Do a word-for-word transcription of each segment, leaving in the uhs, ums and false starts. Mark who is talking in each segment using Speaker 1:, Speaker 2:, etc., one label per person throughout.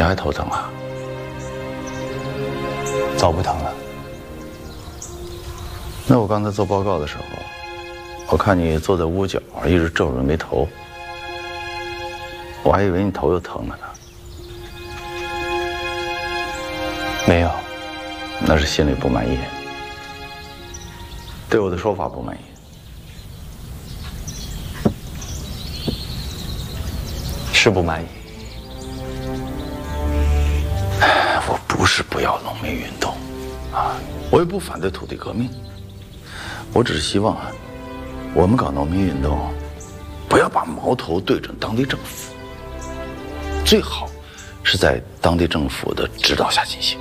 Speaker 1: 还头疼啊？
Speaker 2: 早不疼了。
Speaker 1: 那我刚才做报告的时候，我看你坐在屋角，一直皱着眉头，我还以为你头又疼了呢。
Speaker 2: 没有，
Speaker 1: 那是心里不满意，对我的说法不满意。
Speaker 2: 是不满意。
Speaker 1: 我不是不要农民运动，啊，我也不反对土地革命，我只是希望啊，我们搞农民运动，不要把矛头对准当地政府，最好是在当地政府的指导下进行。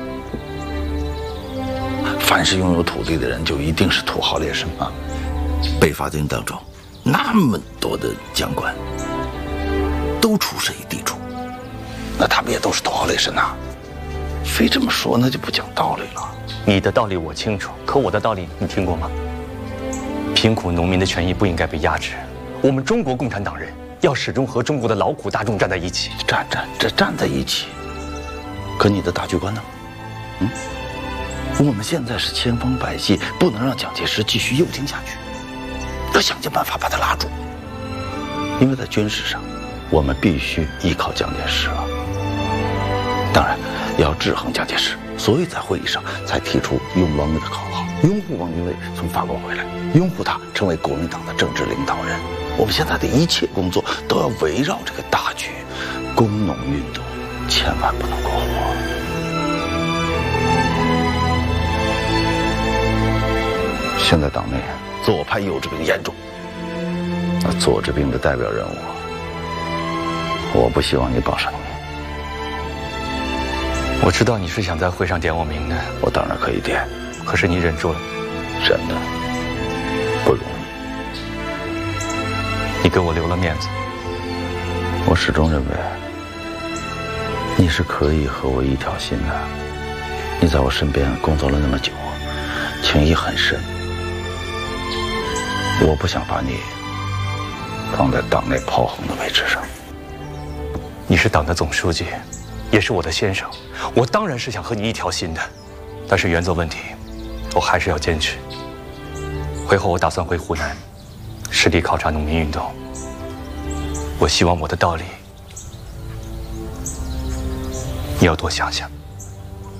Speaker 1: 凡是拥有土地的人，就一定是土豪劣绅吗？北伐军当中，那么多的将官，都出身于地主，那他们也都是土豪劣绅呐。非这么说，那就不讲道理了。
Speaker 2: 你的道理我清楚，可我的道理你听过吗？贫苦农民的权益不应该被压制。我们中国共产党人要始终和中国的劳苦大众站在一起。
Speaker 1: 站站这站在一起，可你的大局观呢？嗯，我们现在是千方百计不能让蒋介石继续右倾下去，要想尽办法把他拉住。因为在军事上，我们必须依靠蒋介石了。当然，要制衡蒋介石，所以在会议上才提出拥汪的口号，拥护汪精卫从法国回来，拥护他成为国民党的政治领导人。我们现在的一切工作都要围绕这个大局，工农运动千万不能过火。现在党内左派右治病严重，那左治病的代表人物，我不希望你榜上一名。
Speaker 2: 我知道你是想在会上点我名的，
Speaker 1: 我当然可以点，
Speaker 2: 可是你忍住了，
Speaker 1: 真的不容易。
Speaker 2: 你给我留了面子。
Speaker 1: 我始终认为你是可以和我一条心的。你在我身边工作了那么久，情谊很深。我不想把你放在党内炮轰的位置上。
Speaker 2: 你是党的总书记，也是我的先生，我当然是想和你一条心的。但是原则问题，我还是要坚持。会后我打算回湖南，实地考察农民运动。我希望我的道理，你要多想想。